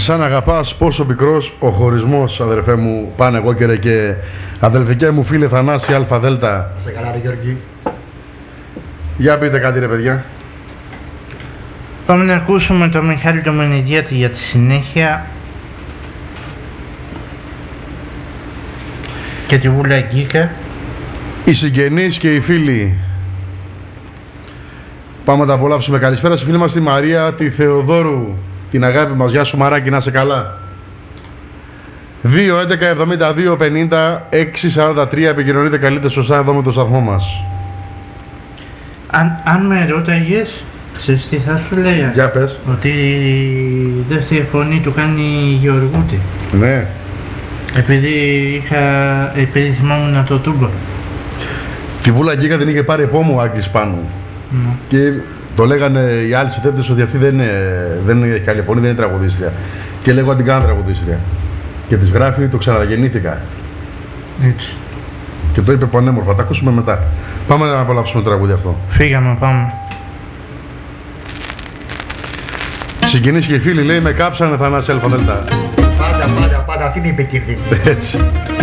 σαν αγαπάς πόσο πικρός ο χωρισμός, αδερφέ μου Πάνε και αδελφικέ μου φίλε Θανάση ΑΔ. Σε καλά ρε Γιώργη. Για πείτε κάτι ρε παιδιά. Πάμε να ακούσουμε τον Μιχάλη τον Μενιδίατη για τη συνέχεια και τη Βούλα Γκίκα. Οι συγγενείς και οι φίλοι. Πάμε να τα απολαύσουμε. Καλησπέρα στη φίλη μας τη Μαρία, τη Θεοδόρου, την αγάπη μας. Γεια σου Μαράκη, να είσαι καλά. 2, 11, 72, 50, 6, 43. Επικοινωνείτε καλύτερα σωστά εδώ με το σταθμό μας. Αν με ρώταγες, ξέρεις τι θα σου λέγα? Για πες. Ότι η δεύτερη φωνή του κάνει Γεωργούτη. Ναι. Επειδή θυμάμαι το Τούμπα. Τη Βούλα Γκίκα την είχε πάρει επόμου Άκης πάνω. Ναι. Και το λέγανε οι άλλοι συντεύτες ότι αυτή δεν είναι καλή φωνή, δεν είναι τραγουδίστρια. Και λέγω την κάνω τραγουδίστρια. Και της γράφει το ξαναγεννήθηκα. Έτσι. Και το είπε πανέμορφα. Τα ακούσουμε μετά. Πάμε να απολαύσουμε το τραγούδι αυτό. Φύγαμε, πάμε. Συγγενείς και φίλοι λέει με κάψανε Θανάση ΑΔ. Πάντα, αυτή είναι η επικίνδυνη. Έτσι.